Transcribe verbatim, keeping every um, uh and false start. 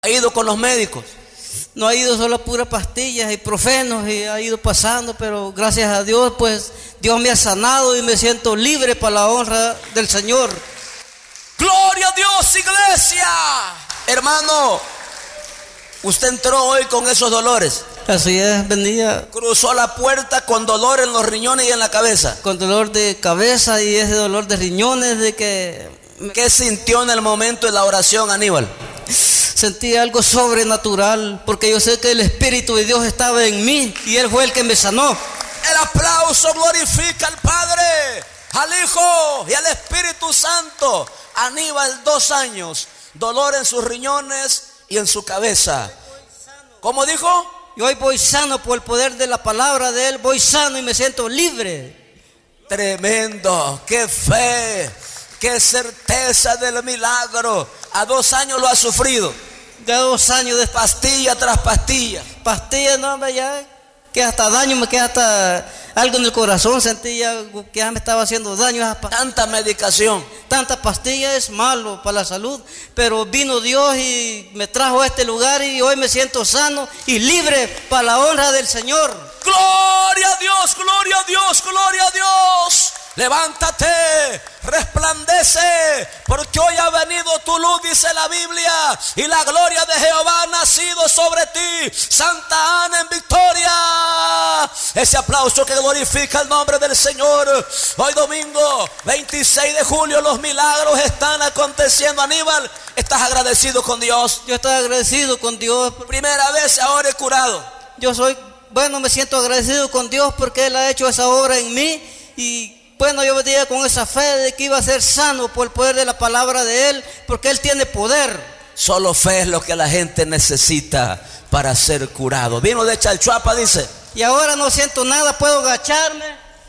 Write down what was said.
¿Ha ido con los médicos? No ha ido solo a puras pastillas y profenos y ha ido pasando, pero gracias a Dios, pues Dios me ha sanado y me siento libre para la honra del Señor. ¡Gloria a Dios, iglesia! Hermano, usted entró hoy con esos dolores. Así es, venía. Cruzó la puerta con dolor en los riñones y en la cabeza. Con dolor de cabeza y ese dolor de riñones de que... ¿Qué sintió en el momento de la oración, Aníbal? Sentí algo sobrenatural, porque yo sé que el Espíritu de Dios estaba en mí y Él fue el que me sanó. El aplauso glorifica al Padre, al Hijo y al Espíritu Santo. Aníbal, dos años, dolor en sus riñones y en su cabeza. ¿Cómo dijo? Y hoy voy sano por el poder de la palabra de Él, voy sano y me siento libre. Tremendo, qué fe, qué certeza del milagro. A dos años lo ha sufrido. Ya dos años de pastilla tras pastilla. Pastilla, no, hombre, ya que hasta daño, me queda hasta algo en el corazón, sentí ya que ya me estaba haciendo daño. Tanta medicación, tanta pastilla es malo para la salud, pero vino Dios y me trajo a este lugar y hoy me siento sano y libre para la honra del Señor. Gloria a Dios, gloria a Dios, gloria a Dios. Levántate, resplandece, porque hoy ha venido tu luz, dice la Biblia, y la gloria de Jehová ha nacido sobre ti. Santa Ana en victoria. Ese aplauso que glorifica el nombre del Señor. Hoy domingo veintiséis de julio los milagros están aconteciendo. Aníbal, ¿estás agradecido con Dios? Yo estoy agradecido con Dios. Primera vez ahora he curado. Yo soy, bueno, me siento agradecido con Dios porque Él ha hecho esa obra en mí y bueno, yo venía con esa fe de que iba a ser sano por el poder de la palabra de Él, porque Él tiene poder. Solo fe es lo que la gente necesita para ser curado. Vino de Chalchuapa, dice. Y ahora no siento nada, puedo agacharme.